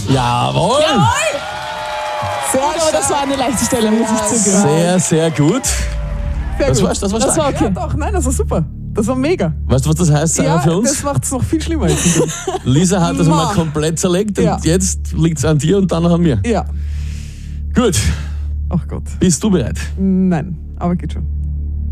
Jawohl! Sehr Aber das war eine leichte Stelle, muss ich zugeben. Sehr, sehr gut. Sehr Das gut. war stark. Das war okay. Ja, doch, nein, das war super. Das war mega. Weißt du, was das heißt, Sarah, Ja, für uns? das macht es noch viel schlimmer. Lisa hat das Ma. mal komplett zerlegt Ja. und jetzt liegt es an dir und dann noch an mir. Ja. Gut, Ach Gott. bist du bereit? Nein, aber geht schon.